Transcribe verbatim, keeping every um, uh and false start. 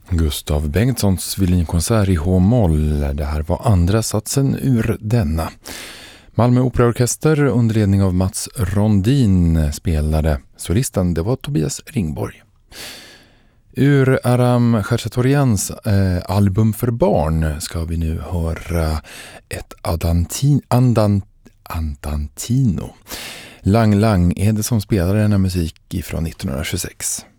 Gustav Bengtssons violinkonsert i H-moll. Det här var andra satsen ur denna. Malmö Operaorkester under ledning av Mats Rondin spelade. Solisten, det var Tobias Ringborg. Ur Aram Khachaturians eh, album för barn ska vi nu höra ett Adanti, Andan, Andantino. Lang Lang är det som spelar denna musik från nittonhundratjugosex.